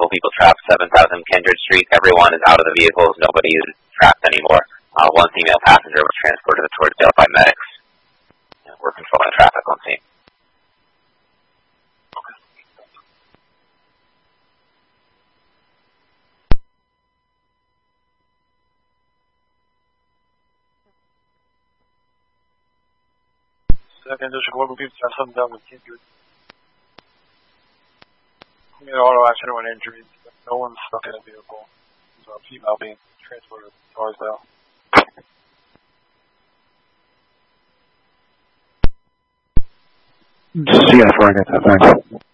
people trapped 7,000 Kindred Street. Everyone is out of the vehicles. Nobody is trapped anymore. One female passenger was transported to Torresdale by medics. We're controlling traffic on scene. Second District, what people have something done with Kindred? We had auto accident with injuries. No one's stuck in a vehicle. There's a female being transported to Torresdale. CF, I get that, thanks.